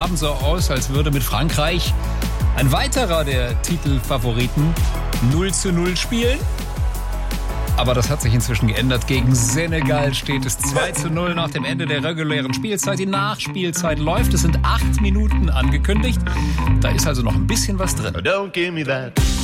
Abend so aus, als würde mit Frankreich ein weiterer der Titelfavoriten 0:0 spielen. Aber das hat sich inzwischen geändert. Gegen Senegal steht es 2:0 nach dem Ende der regulären Spielzeit. Die Nachspielzeit läuft. Es sind 8 Minuten angekündigt. Da ist also noch ein bisschen was drin. Don't give me that.